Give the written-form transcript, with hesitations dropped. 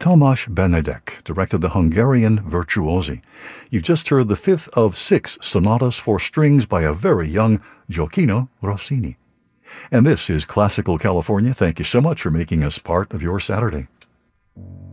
Tamás Benedek directed the Hungarian virtuosi. You just heard the fifth of 6 sonatas for strings by a very young Gioacchino Rossini. And this is Classical California. Thank you so much for making us part of your Saturday.